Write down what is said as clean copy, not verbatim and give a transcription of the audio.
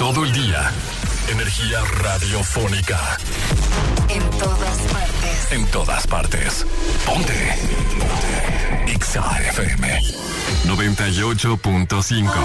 todo el día. Energía radiofónica. En todas partes. En todas partes. Ponte. Ponte. XAFM 98.5.